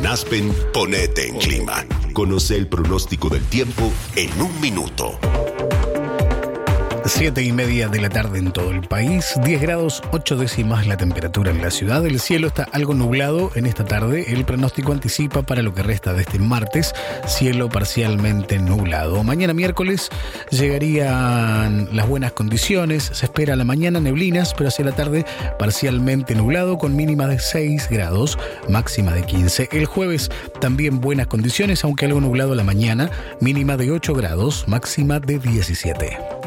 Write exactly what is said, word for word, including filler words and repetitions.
En Aspen, ponete en clima. Conoce el pronóstico del tiempo en un minuto. Siete y media de la tarde en todo el país, diez grados, ocho décimas la temperatura en la ciudad. El cielo está algo nublado en esta tarde. El pronóstico anticipa para lo que resta de este martes, cielo parcialmente nublado. Mañana miércoles llegarían las buenas condiciones. Se espera a la mañana neblinas, pero hacia la tarde parcialmente nublado con mínima de seis grados, máxima de quince. El jueves también buenas condiciones, aunque algo nublado a la mañana, mínima de ocho grados, máxima de diecisiete.